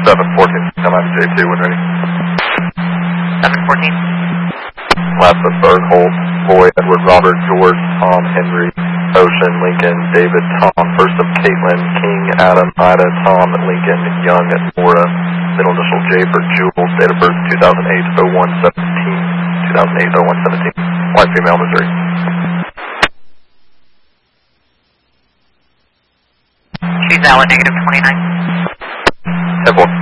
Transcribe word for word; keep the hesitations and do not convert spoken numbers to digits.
seven fourteen, come out to J two when ready. seven fourteen. Last the third hold, Boy, Edward, Robert, George, Tom, Henry, Ocean, Lincoln, David, Tom, first of Caitlin, King, Adam, Ida, Tom, Lincoln, Young, Nora, middle initial J for Jules, date of birth two thousand eight oh one seventeen, two thousand eight oh one seventeen, white female, Missouri. She's valid, negative twenty-nine. ten four.